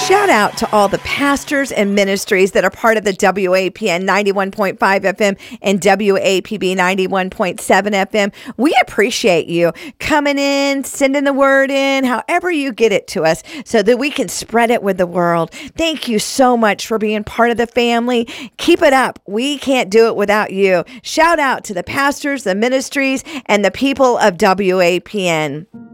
Shout out to all the pastors and ministries that are part of the WAPN 91.5 FM and WAPB 91.7 FM. We appreciate you coming in, sending the word in, however you get it to us so that we can spread it with the world. Thank you so much for being part of the family. Keep it up. We can't do it without you. Shout out to the pastors, the ministries, and the people of WAPN.